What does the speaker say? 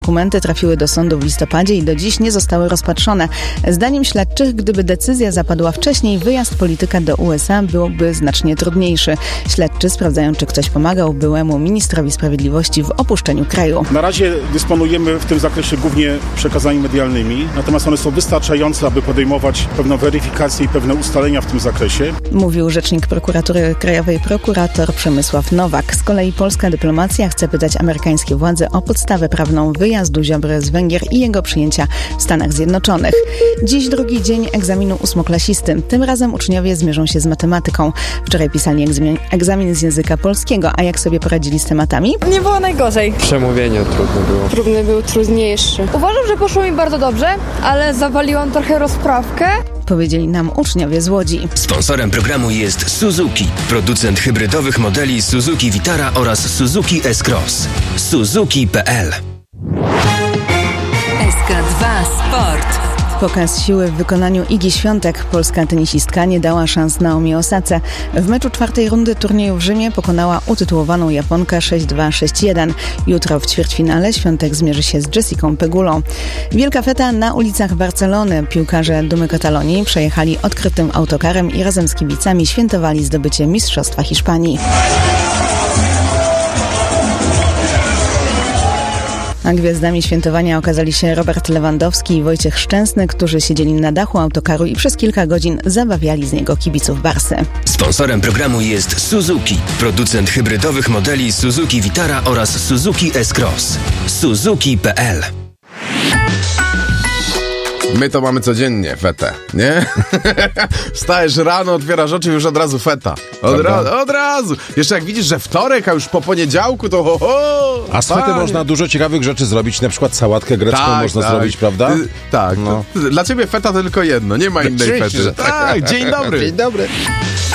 Dokumenty trafiły do sądu w listopadzie i do dziś nie zostały rozpatrzone. Zdaniem śledczych, gdyby decyzja zapadła wcześniej, wyjazd polityka do USA byłby znacznie trudniejszy. Śledczy sprawdzają, czy ktoś pomagał byłemu ministrowi sprawiedliwości w opuszczeniu kraju. Na razie dysponujemy w tym zakresie głównie przekazami medialnymi, natomiast one są wystarczające, aby podejmować pewną weryfikację i pewne ustalenia w tym zakresie. Mówił rzecznik prokuratury krajowej prokurator Przemysław Nowak. Z kolei polska dyplomacja chce pytać amerykańskie władze o podstawę prawną wyjazdu Ziobry z Węgier i jego przyjęcia w Stanach Zjednoczonych. Dziś drugi dzień egzaminu ósmoklasisty. Tym razem uczniowie zmierzą się z matematyką. Wczoraj pisali egzamin z języka polskiego, a jak sobie poradzili z tematami? Nie było najgorzej. Przemówienie trudne było. Próbny był trudniejszy. Uważam, że poszło mi bardzo dobrze, ale zawaliłam trochę rozprawkę. Powiedzieli nam uczniowie z Łodzi. Sponsorem programu jest Suzuki, producent hybrydowych modeli Suzuki Vitara oraz Suzuki S-Cross. Suzuki.pl. SK2 Sport. Pokaz siły w wykonaniu Igi Świątek. Polska tenisistka nie dała szans Naomi Osace. W meczu czwartej rundy turnieju w Rzymie pokonała utytułowaną Japonkę 6-2, 6-1. Jutro w ćwierćfinale Świątek zmierzy się z Jessicą Pegulą. Wielka feta na ulicach Barcelony. Piłkarze Dumy Katalonii przejechali odkrytym autokarem i razem z kibicami świętowali zdobycie Mistrzostwa Hiszpanii. A gwiazdami świętowania okazali się Robert Lewandowski i Wojciech Szczęsny, którzy siedzieli na dachu autokaru i przez kilka godzin zabawiali z niego kibiców Barsy. Sponsorem programu jest Suzuki, producent hybrydowych modeli Suzuki Vitara oraz Suzuki S-Cross. Suzuki.pl. My to mamy codziennie fetę, nie? Wstajesz rano, otwierasz oczy i już od razu feta. Od razu. Jeszcze jak widzisz, że wtorek, a już po poniedziałku, to ho, ho. A z fety można dużo ciekawych rzeczy zrobić, na przykład sałatkę grecką można zrobić, prawda? Tak. No. Dla ciebie feta to tylko jedno, nie ma innej fety. Tak, dzień dobry. Dzień dobry.